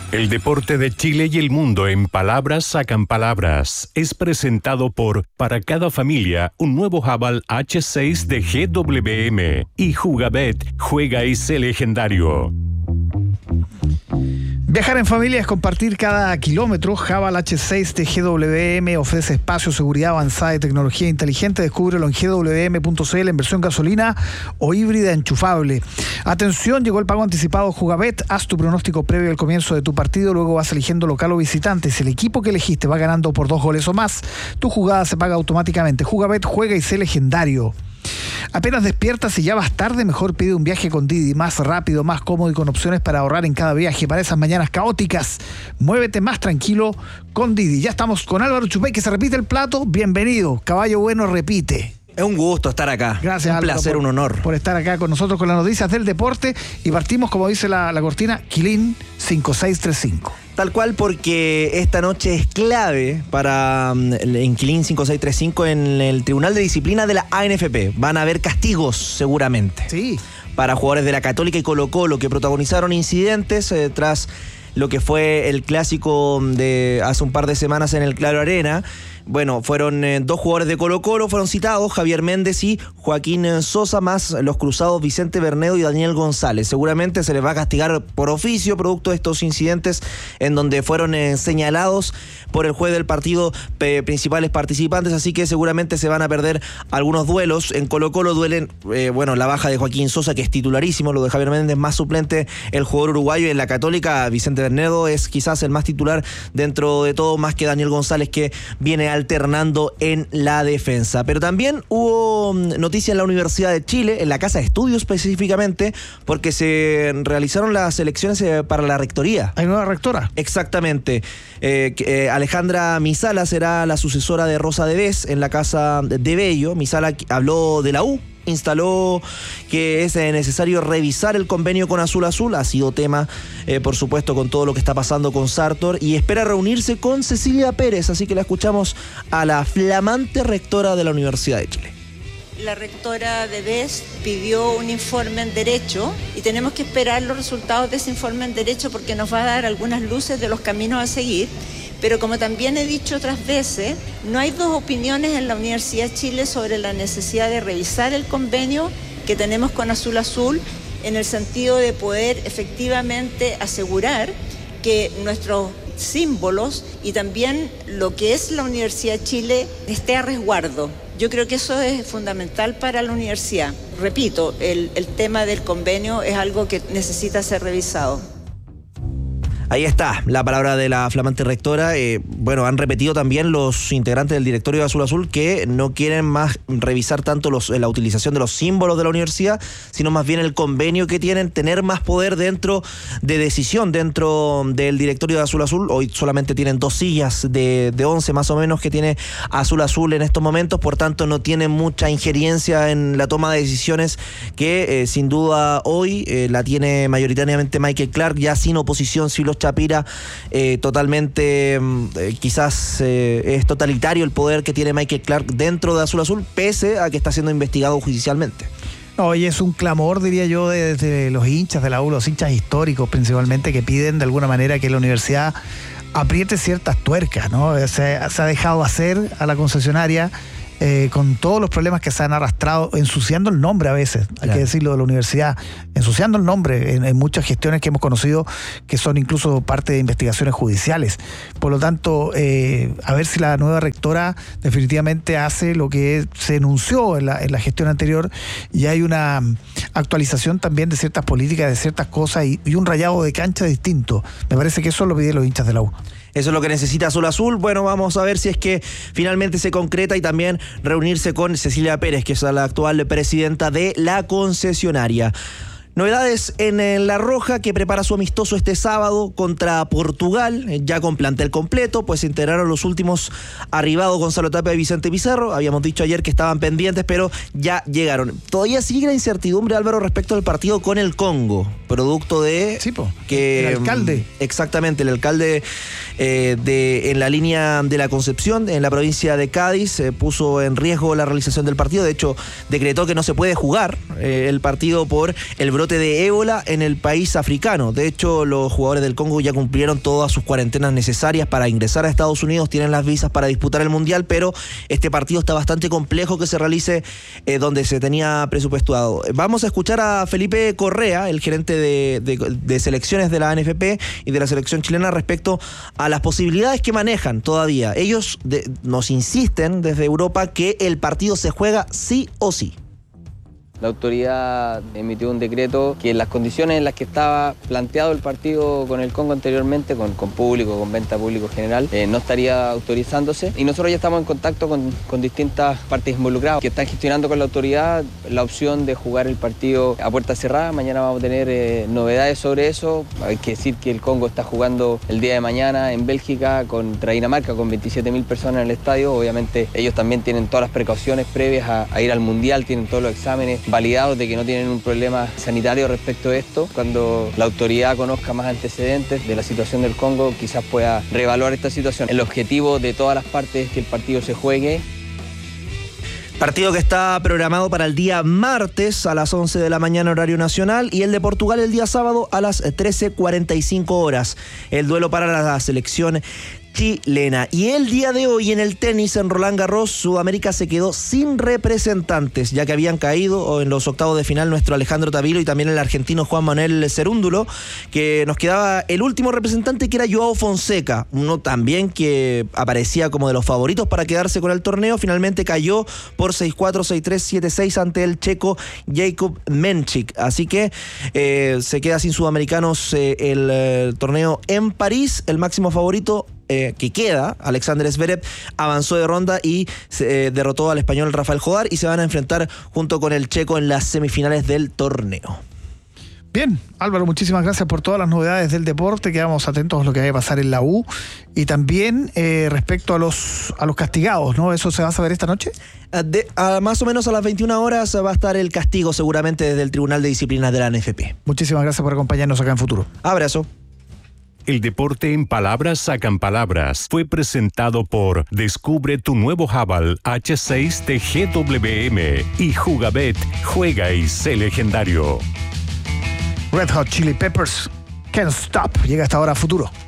El deporte de Chile y el mundo en palabras sacan palabras. Es presentado por Para cada familia, un nuevo Haval H6 de GWM. Y Jugabet, juega y sé legendario. Viajar en familia es compartir cada kilómetro. Haval H6 de GWM ofrece espacio, seguridad avanzada y tecnología inteligente. Descúbrelo en gwm.cl en versión gasolina o híbrida enchufable. Atención, llegó el pago anticipado Jugabet. Haz tu pronóstico previo al comienzo de tu partido, luego vas eligiendo local o visitante. Si el equipo que elegiste va ganando por 2 goles o más, tu jugada se paga automáticamente. Jugabet, juega y sé legendario. Apenas despiertas y ya vas tarde, mejor pide un viaje con Didi, más rápido, más cómodo y con opciones para ahorrar en cada viaje. Para esas mañanas caóticas, muévete más tranquilo con Didi. Ya estamos con Álvaro Chupey, que se repite el plato. Bienvenido, caballo bueno repite. Es un gusto estar acá. Gracias, un placer, un honor. Por estar acá con nosotros con las noticias del deporte. Y partimos, como dice la cortina, Quilín 5635. Tal cual, porque esta noche es clave para en Quilín 5635 en el Tribunal de Disciplina de la ANFP. Van a haber castigos, seguramente. Sí. Para jugadores de la Católica y Colo-Colo que protagonizaron incidentes tras lo que fue el clásico de hace un par de semanas en el Claro Arena. Bueno, fueron 2 jugadores de Colo-Colo, fueron citados, Javier Méndez y Joaquín Sosa, más los cruzados Vicente Bernedo y Daniel González. Seguramente se les va a castigar por oficio, producto de estos incidentes en donde fueron señalados por el juez del partido principales participantes, así que seguramente se van a perder algunos duelos. En Colo-Colo duelen, la baja de Joaquín Sosa, que es titularísimo, lo de Javier Méndez más suplente, el jugador uruguayo. En la Católica, Vicente Bernedo es quizás el más titular dentro de todo, más que Daniel González, que viene alternando en la defensa. Pero también hubo noticia en la Universidad de Chile, en la Casa de Estudios específicamente, porque se realizaron las elecciones para la rectoría. ¿Hay nueva rectora? Exactamente. Alejandra Misala será la sucesora de Rosa Devés en la Casa de Bello. Misala habló de la U, instaló que es necesario revisar el convenio con Azul Azul. Ha sido tema, por supuesto, con todo lo que está pasando con Sartor, y espera reunirse con Cecilia Pérez, así que la escuchamos a la flamante rectora de la Universidad de Chile. La rectora de BES pidió un informe en derecho y tenemos que esperar los resultados de ese informe en derecho, porque nos va a dar algunas luces de los caminos a seguir. Pero como también he dicho otras veces, no hay 2 opiniones en la Universidad de Chile sobre la necesidad de revisar el convenio que tenemos con Azul Azul, en el sentido de poder efectivamente asegurar que nuestros símbolos y también lo que es la Universidad de Chile esté a resguardo. Yo creo que eso es fundamental para la universidad. Repito, el tema del convenio es algo que necesita ser revisado. Ahí está la palabra de la flamante rectora. Han repetido también los integrantes del directorio de Azul Azul que no quieren más revisar tanto la utilización de los símbolos de la universidad, sino más bien el convenio que tienen, tener más poder dentro de decisión dentro del directorio de Azul Azul. Hoy solamente tienen 2 sillas de 11 más o menos que tiene Azul Azul en estos momentos, por tanto no tienen mucha injerencia en la toma de decisiones que sin duda hoy la tiene mayoritariamente Michael Clark, ya sin oposición. Si los Chapira, totalmente quizás es totalitario el poder que tiene Michael Clark dentro de Azul Azul, pese a que está siendo investigado judicialmente. No, y es un clamor, diría yo, desde los hinchas de la U, los hinchas históricos principalmente, que piden de alguna manera que la universidad apriete ciertas tuercas, ¿no? Se ha dejado hacer a la concesionaria con todos los problemas que se han arrastrado, ensuciando el nombre a veces, hay que decirlo, de la universidad, ensuciando el nombre en muchas gestiones que hemos conocido que son incluso parte de investigaciones judiciales. Por lo tanto, a ver si la nueva rectora definitivamente hace lo que se enunció en la gestión anterior, y hay una actualización también de ciertas políticas, de ciertas cosas, y un rayado de cancha distinto. Me parece que eso lo piden los hinchas de la U. Eso es lo que necesita Azul Azul. Bueno, vamos a ver si es que finalmente se concreta, y también reunirse con Cecilia Pérez, que es la actual presidenta de la concesionaria. Novedades en La Roja, que prepara su amistoso este sábado contra Portugal, ya con plantel completo, pues se integraron los últimos arribados, Gonzalo Tapia y Vicente Pizarro. Habíamos dicho ayer que estaban pendientes, pero ya llegaron. Todavía sigue la incertidumbre, Álvaro, respecto al partido con el Congo, producto de... Sí, que el alcalde. Exactamente, el alcalde en la línea de la Concepción, en la provincia de Cádiz, puso en riesgo la realización del partido. De hecho, decretó que no se puede jugar el partido por el brote brote de ébola en el país africano. De hecho, los jugadores del Congo ya cumplieron todas sus cuarentenas necesarias para ingresar a Estados Unidos, tienen las visas para disputar el Mundial, pero este partido está bastante complejo que se realice donde se tenía presupuestado. Vamos a escuchar a Felipe Correa, el gerente de selecciones de la ANFP y de la selección chilena, respecto a las posibilidades que manejan todavía. Ellos nos insisten desde Europa que el partido se juega sí o sí. La autoridad emitió un decreto que en las condiciones en las que estaba planteado el partido con el Congo anteriormente, con público, con venta público general, no estaría autorizándose. Y nosotros ya estamos en contacto con distintas partes involucradas que están gestionando con la autoridad la opción de jugar el partido a puerta cerrada. Mañana vamos a tener novedades sobre eso. Hay que decir que el Congo está jugando el día de mañana en Bélgica contra Dinamarca con 27.000 personas en el estadio. Obviamente ellos también tienen todas las precauciones previas a ir al Mundial, tienen todos los exámenes validados de que no tienen un problema sanitario respecto a esto. Cuando la autoridad conozca más antecedentes de la situación del Congo, quizás pueda reevaluar esta situación. El objetivo de todas las partes es que el partido se juegue. Partido que está programado para el día martes a las 11 de la mañana horario nacional y el de Portugal el día sábado a las 13:45 horas. El duelo para la selección chilena. Y el día de hoy en el tenis en Roland Garros, Sudamérica se quedó sin representantes, ya que habían caído en los octavos de final nuestro Alejandro Tavilo y también el argentino Juan Manuel Cerúndulo, que nos quedaba el último representante, que era Joao Fonseca, uno también que aparecía como de los favoritos para quedarse con el torneo. Finalmente cayó por 6-4, 6-3, 7-6 ante el checo Jakub Menchik. Así que se queda sin sudamericanos el torneo en París. El máximo favorito que queda, Alexander Zverev, avanzó de ronda y derrotó al español Rafael Jodar y se van a enfrentar junto con el checo en las semifinales del torneo. Bien, Álvaro, muchísimas gracias por todas las novedades del deporte. Quedamos atentos a lo que vaya a pasar en la U y también respecto a los castigados, ¿no? ¿Eso se va a saber esta noche? Más o menos a las 21 horas va a estar el castigo seguramente desde el Tribunal de Disciplinas de la ANFP. Muchísimas gracias por acompañarnos acá en Futuro. Abrazo. El deporte en palabras sacan palabras. Fue presentado por Descubre tu nuevo Haval H6 de GWM y Jugabet. Juega y sé legendario. Red Hot Chili Peppers, Can't Stop. Llega hasta ahora a Futuro.